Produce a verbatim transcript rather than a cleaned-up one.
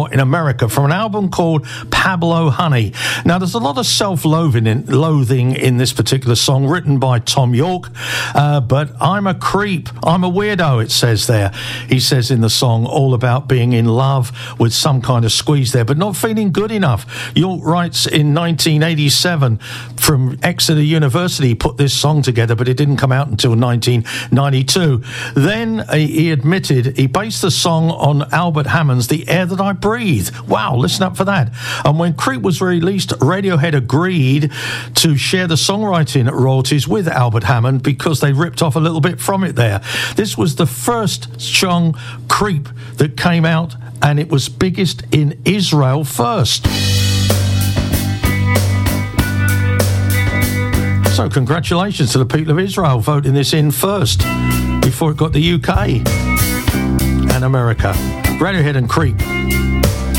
for in America from an album called Pablo Honey. Now, there's a lot of self-loathing in, loathing in this particular song, written by Tom York, uh, but I'm a creep, I'm a weirdo, it says there. He says in the song all about being in love with some kind of squeeze there, but not feeling good enough. York writes in nineteen eighty-seven from Exeter University, he put this song together, but it didn't come out until nineteen ninety-two. Then uh, he admitted he based the song on Albert Hammond's The Air That I Breathe. Wow, listen up for that. And when Creep was released, Radiohead agreed to share the songwriting royalties with Albert Hammond because they ripped off a little bit from it there. This was the first song, Creep, that came out, and it was biggest in Israel first. So congratulations to the people of Israel voting this in first before it got the U K and America. Radiohead and Creep.